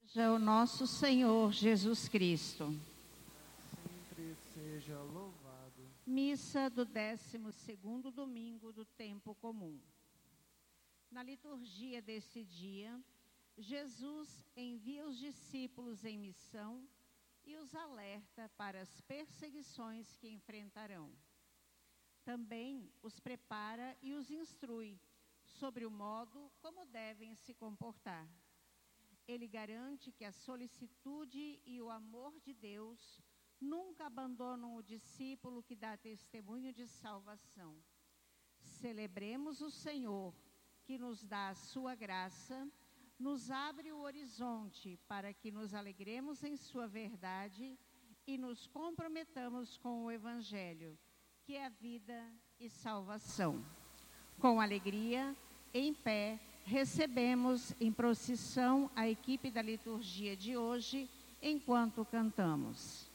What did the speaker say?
Seja o nosso Senhor Jesus Cristo. Sempre seja louvado. Missa do 12º domingo do tempo comum. Na liturgia desse dia, Jesus envia os discípulos em missão e os alerta para as perseguições que enfrentarão. Também os prepara e os instrui sobre o modo como devem se comportar. Ele garante que a solicitude e o amor de Deus nunca abandonam o discípulo que dá testemunho de salvação. Celebremos o Senhor, que nos dá a sua graça, nos abre o horizonte para que nos alegremos em sua verdade e nos comprometamos com o Evangelho, que é a vida e salvação. Com alegria, em pé, recebemos em procissão a equipe da liturgia de hoje, enquanto cantamos.